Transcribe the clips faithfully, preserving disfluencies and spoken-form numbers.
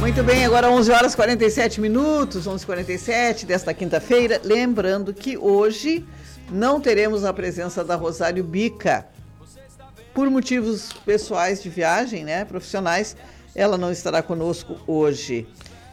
Muito bem, agora onze horas e quarenta e sete minutos, onze e quarenta e sete desta quinta-feira. Lembrando que hoje não teremos a presença da Rosário Bica. Por motivos pessoais de viagem, né, profissionais, ela não estará conosco hoje.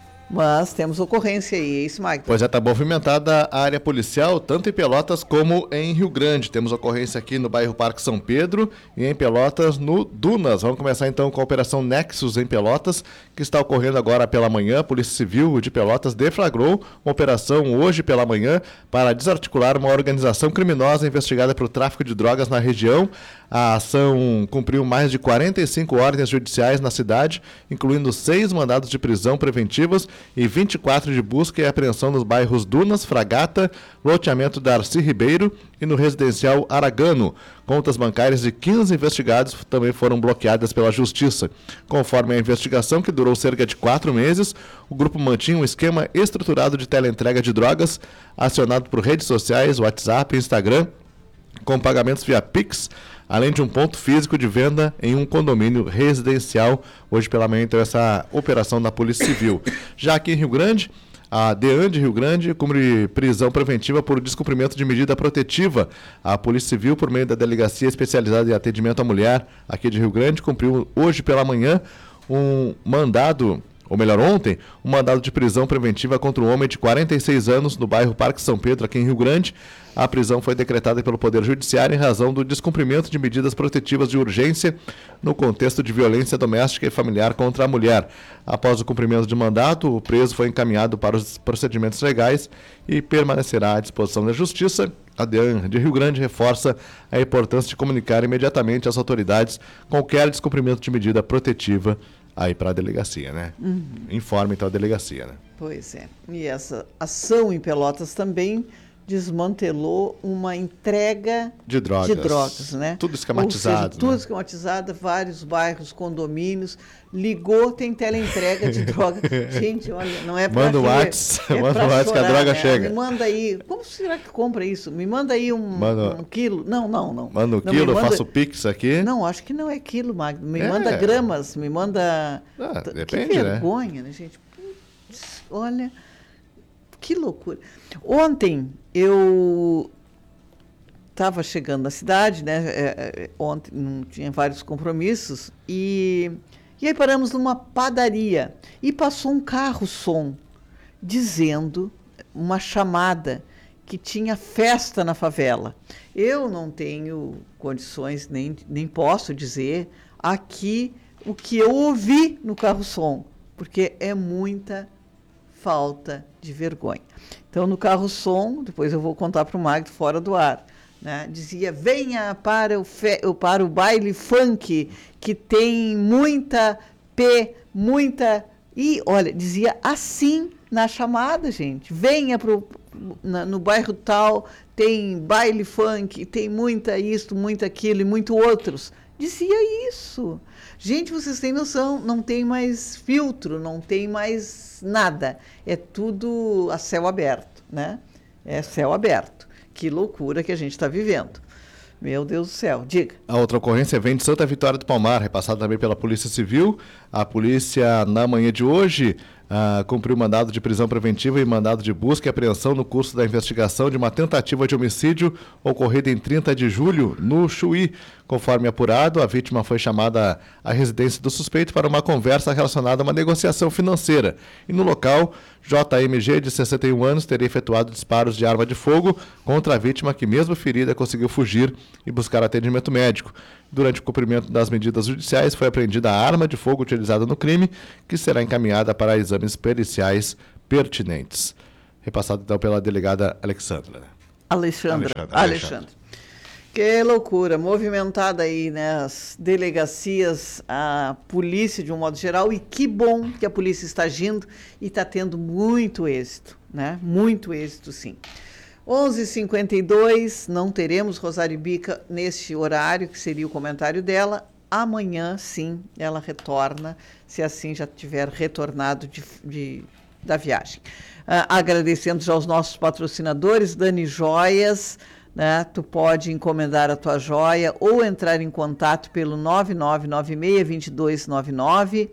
Mas temos ocorrência aí, é isso, Magda? Pois é, está movimentada a área policial, tanto em Pelotas como em Rio Grande. Temos ocorrência aqui no bairro Parque São Pedro e em Pelotas, no Dunas. Vamos começar então com a Operação Nexus em Pelotas, que está ocorrendo agora pela manhã. A Polícia Civil de Pelotas deflagrou uma operação hoje pela manhã para desarticular uma organização criminosa investigada por tráfico de drogas na região. A ação cumpriu mais de quarenta e cinco ordens judiciais na cidade, incluindo seis mandados de prisão preventivas e vinte e quatro de busca e apreensão nos bairros Dunas, Fragata, loteamento Darcy Ribeiro e no residencial Aragano. Contas bancárias de quinze investigados também foram bloqueadas pela Justiça. Conforme a investigação, que durou cerca de quatro meses, o grupo mantinha um esquema estruturado de teleentrega de drogas, acionado por redes sociais, WhatsApp e Instagram, com pagamentos via Pix, além de um ponto físico de venda em um condomínio residencial. Hoje pela manhã, então, essa operação da Polícia Civil. Já aqui em Rio Grande, a DEAN de Rio Grande cumpre prisão preventiva por descumprimento de medida protetiva. A Polícia Civil, por meio da Delegacia Especializada em Atendimento à Mulher aqui de Rio Grande, cumpriu hoje pela manhã um mandado, ou melhor, ontem, um mandado de prisão preventiva contra um homem de quarenta e seis anos no bairro Parque São Pedro, aqui em Rio Grande. A prisão foi decretada pelo Poder Judiciário em razão do descumprimento de medidas protetivas de urgência no contexto de violência doméstica e familiar contra a mulher. Após o cumprimento de mandato, o preso foi encaminhado para os procedimentos legais e permanecerá à disposição da Justiça. A DEAN de Rio Grande reforça a importância de comunicar imediatamente às autoridades qualquer descumprimento de medida protetiva aí para a delegacia, né? Uhum. Informe então a delegacia, né? Pois é. E essa ação em Pelotas também desmantelou uma entrega de drogas, de drogas, né? Tudo esquematizado. Ou seja, tudo né? esquematizado, vários bairros, condomínios. Ligou, tem teleentrega de droga. Gente, olha, não é para Manda o WhatsApp, é manda o WhatsApp que a droga né? chega. Me manda aí. Como será que compra isso? Me manda aí um, manda, um quilo. Não, não, não. Manda um não, quilo, manda... eu faço o Pix aqui. Não, acho que não é quilo, Magno. Me é. manda gramas, me manda... Ah, depende, que vergonha, né, né gente? Putz, olha... Que loucura. Ontem eu estava chegando na cidade, né? É, ontem não tinha vários compromissos, e, e aí paramos numa padaria e passou um carro-som dizendo uma chamada que tinha festa na favela. Eu não tenho condições, nem, nem posso dizer aqui o que eu ouvi no carro-som, porque é muita falta de vergonha. Então, no carro-som, depois eu vou contar para o Magno fora do ar, né? Dizia, venha para o, fe... para o baile funk, que tem muita P, muita... E, olha, dizia assim na chamada, gente. Venha pro... Na, no bairro tal, tem baile funk, tem muita isso, muito aquilo e muito outros. Dizia isso. Gente, vocês têm noção, não tem mais filtro, não tem mais nada. É tudo a céu aberto, né? É céu aberto. Que loucura que a gente está vivendo. Meu Deus do céu, diga. A outra ocorrência vem de Santa Vitória do Palmar, repassada também pela Polícia Civil. A polícia, na manhã de hoje, Uh, cumpriu mandado de prisão preventiva e mandado de busca e apreensão no curso da investigação de uma tentativa de homicídio ocorrida em trinta de julho, no Chuí. Conforme apurado, a vítima foi chamada à residência do suspeito para uma conversa relacionada a uma negociação financeira. E no local, J M G, de sessenta e um anos, teria efetuado disparos de arma de fogo contra a vítima, que mesmo ferida conseguiu fugir e buscar atendimento médico. Durante o cumprimento das medidas judiciais, foi apreendida a arma de fogo utilizada no crime, que será encaminhada para exames periciais pertinentes. Repassado então pela delegada Alexandra. Alexandra. Alexandre. Alexandre. Que loucura, movimentada aí, né, as delegacias, a polícia de um modo geral, e que bom que a polícia está agindo e está tendo muito êxito, né, muito êxito sim. onze e cinquenta e dois, não teremos Rosário Bica neste horário, que seria o comentário dela. Amanhã, sim, ela retorna, se assim já tiver retornado de, de, da viagem. Uh, agradecendo já aos nossos patrocinadores, Dani Joias, né? Tu pode encomendar a tua joia ou entrar em contato pelo nove nove nove seis, dois dois nove nove.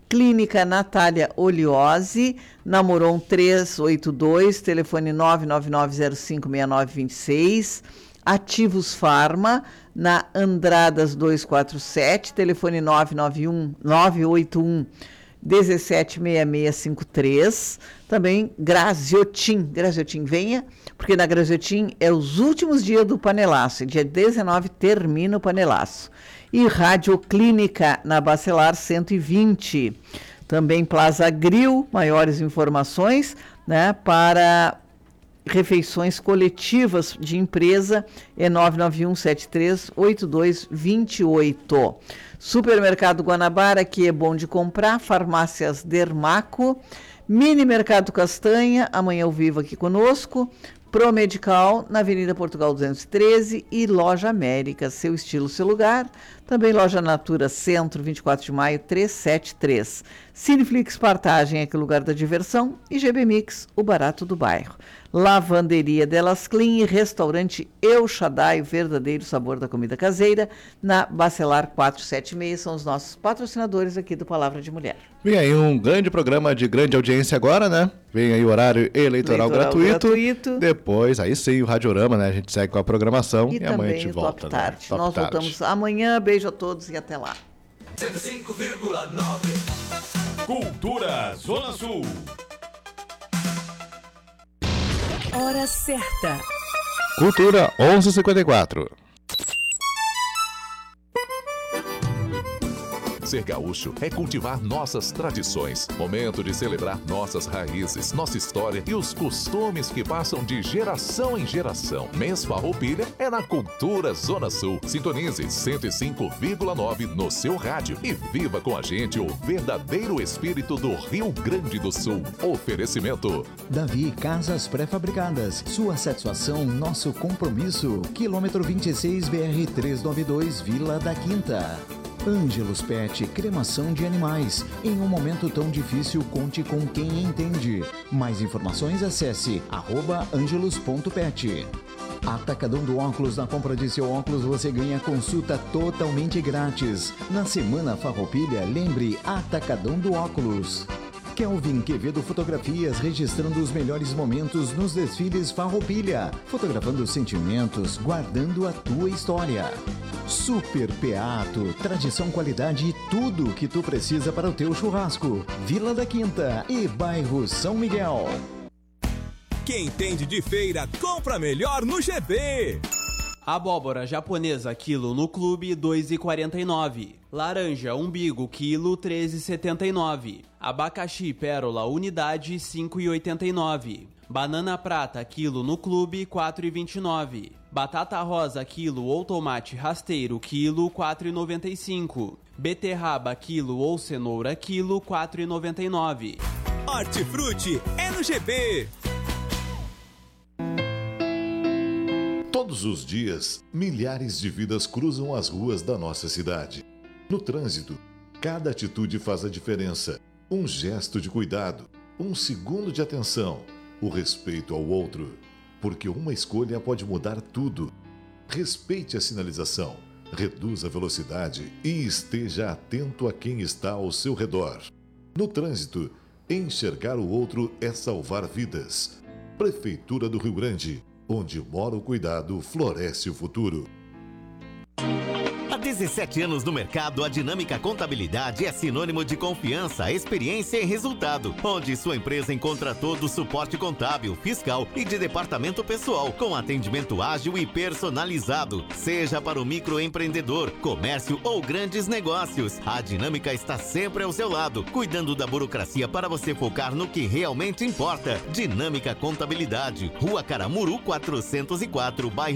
Clínica Natália Oliose, Namoron trezentos e oitenta e dois, telefone nove nove nove zero cinco seis nove dois seis. Ativos Farma, na Andradas duzentos e quarenta e sete, telefone nove nove um nove oito um um sete seis seis cinco três. Também Graziotin, Graziotin venha, porque na Graziotin é os últimos dias do panelaço, e dia dezenove termina o panelaço. E Radioclínica, na Bacelar cento e vinte. Também Plaza Grill, maiores informações, né, para refeições coletivas de empresa, é nove nove um sete três oito dois dois oito. Supermercado Guanabara, que é bom de comprar, farmácias Dermaco, Mini Mercado Castanha, amanhã ao vivo aqui conosco, Promedical, na Avenida Portugal duzentos e treze, e Loja América, seu estilo, seu lugar. Também Loja Natura Centro, vinte e quatro de maio, trezentos e setenta e três. Cineflix Partagem, aqui lugar da diversão. E G B Mix, o barato do bairro. Lavanderia Delas Clean e Restaurante El Shaddai, o verdadeiro sabor da comida caseira, na Bacelar quatrocentos e setenta e seis, são os nossos patrocinadores aqui do Palavra de Mulher. Vem aí um grande programa de grande audiência agora, né? Vem aí o horário eleitoral, eleitoral gratuito. gratuito. Depois, aí sim, o Radiorama, né? A gente segue com a programação e, e amanhã a gente volta. Top Tarde. Né? Top Nós tarde. voltamos amanhã. Beijo a todos e até lá. cento e cinco vírgula nove Cultura Zona Sul. Hora certa. Cultura onze e cinquenta e quatro. Ser gaúcho é cultivar nossas tradições, momento de celebrar nossas raízes, nossa história e os costumes que passam de geração em geração. Mês Farroupilha é na Cultura Zona Sul. Sintonize cento e cinco vírgula nove no seu rádio e viva com a gente o verdadeiro espírito do Rio Grande do Sul. Oferecimento Davi Casas Pré-Fabricadas. Sua satisfação, nosso compromisso. Quilômetro vinte e seis, B R trezentos e noventa e dois, Vila da Quinta. Ângelos Pet, cremação de animais. Em um momento tão difícil, conte com quem entende. Mais informações, acesse arroba angelos ponto pet. Atacadão do Óculos. Na compra de seu óculos, você ganha consulta totalmente grátis. Na Semana Farroupilha, lembre Atacadão do Óculos. Kelvin Quevedo Fotografias, registrando os melhores momentos nos desfiles Farroupilha, fotografando sentimentos, guardando a tua história. Super Peato, tradição, qualidade e tudo que tu precisa para o teu churrasco. Vila da Quinta e bairro São Miguel. Quem entende de feira, compra melhor no G B. Abóbora japonesa, quilo no clube, dois reais e quarenta e nove centavos. Laranja, umbigo, quilo, treze reais e setenta e nove centavos. Abacaxi, pérola, unidade, cinco reais e oitenta e nove centavos. Banana prata, quilo no clube, quatro reais e vinte e nove centavos. Batata rosa, quilo ou tomate rasteiro, quilo, quatro reais e noventa e cinco centavos. Beterraba, quilo ou cenoura, quilo, quatro reais e noventa e nove centavos. Hortifruti é no G B. Todos os dias, milhares de vidas cruzam as ruas da nossa cidade. No trânsito, cada atitude faz a diferença. Um gesto de cuidado, um segundo de atenção, o respeito ao outro. Porque uma escolha pode mudar tudo. Respeite a sinalização, reduza a velocidade e esteja atento a quem está ao seu redor. No trânsito, enxergar o outro é salvar vidas. Prefeitura do Rio Grande. Onde mora o cuidado, floresce o futuro. Há dezessete anos no mercado, a Dinâmica Contabilidade é sinônimo de confiança, experiência e resultado, onde sua empresa encontra todo o suporte contábil, fiscal e de departamento pessoal, com atendimento ágil e personalizado, seja para o microempreendedor, comércio ou grandes negócios. A Dinâmica está sempre ao seu lado, cuidando da burocracia para você focar no que realmente importa. Dinâmica Contabilidade, Rua Caramuru quatrocentos e quatro, bairro